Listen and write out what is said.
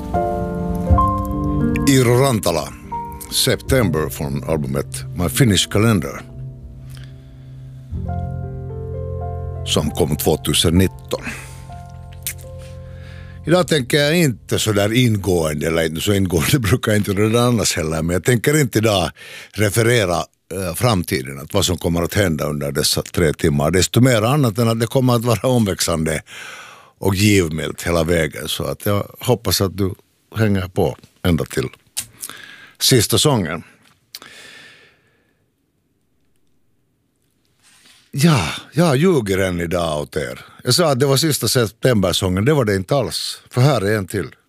Iiro Rantala, September från albumet My Finnish Calendar som kom 2019. Idag tänker jag inte så där ingående, eller inte så ingående brukar jag inte göra det annars heller, men jag tänker inte idag referera framtiden, att vad som kommer att hända under dessa 3 timmar, desto mer annat än att det kommer att vara omväxlande och givmilt hela vägen, så att jag hoppas att du hänger på ända till sista sången. Ja, jag ljuger än idag åt er. Jag sa att det var sista septembersången, det var det inte alls. För här är en till.